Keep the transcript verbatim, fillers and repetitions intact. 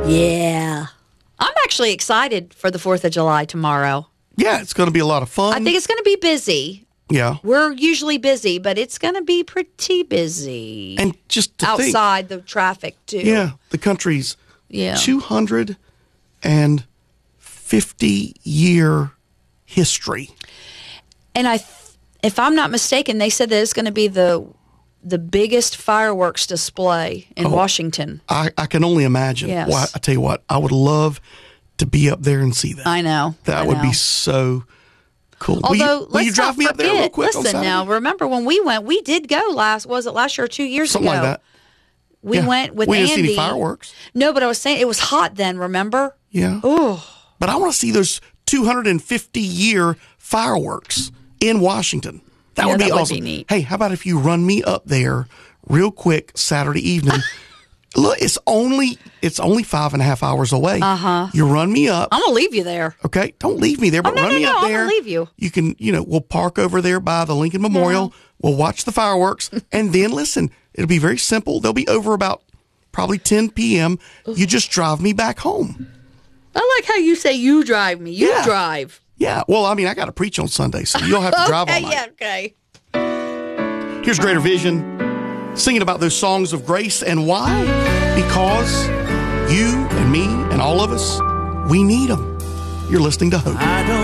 Yeah. I'm actually excited for the fourth of July tomorrow. Yeah, it's going to be a lot of fun. I think it's going to be busy. Yeah. We're usually busy, but it's going to be pretty busy. And just to outside think, the traffic, too. Yeah, the country's yeah. two hundred fifty year history. And I, th- if I'm not mistaken, they said that it's going to be the the biggest fireworks display in oh, Washington. I, I can only imagine. Yes. Well, I tell you what, I would love to be up there and see that. I know. That I would know. be so cool. Although, will you, will let's you drive not me forget, up there real quick? Listen now, remember when we went, we did go last, was it last year or two years Something ago? like that. We yeah. went with we Andy. didn't see any fireworks. No, but I was saying it was hot then, remember? Yeah. Oh. But I want to see those two hundred fifty year fireworks in Washington. That yeah, would be that awesome. Would be neat. Hey, how about if you run me up there real quick Saturday evening? Look, it's only it's only five and a half hours away. Uh-huh. You run me up. I'm going to leave you there. Okay, don't leave me there, but oh, no, run no, me no, up I'm there. I'm going to leave you. You can, you know, we'll park over there by the Lincoln Memorial. Yeah. We'll watch the fireworks, and then listen. It'll be very simple. They'll be over about probably ten p.m. You just drive me back home. I like how you say you drive me. You Yeah. drive. Yeah. Well, I mean, I got to preach on Sunday, so you'll have to okay, drive all night. Yeah, okay. Here's Greater Vision, singing about those songs of grace. And why? Because you and me and all of us, we need them. You're listening to Hope. I don't